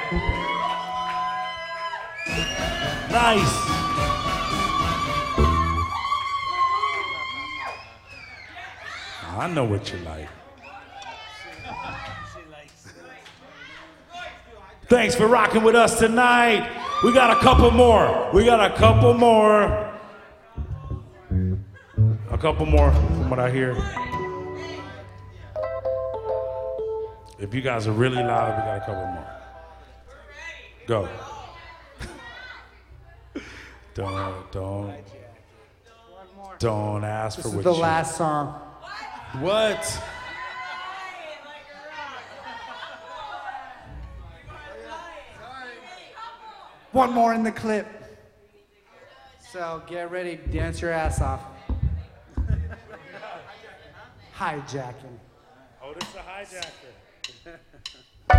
Nice. I know what you like. Thanks for rocking with us tonight. We got a couple more. A couple more from what I hear. If you guys are really loud, we got a couple more. Go. Don't ask for what you... This is the last song. What? One more in the clip. So get ready, dance your ass off. Hijacking. Oh, this is a hijacker.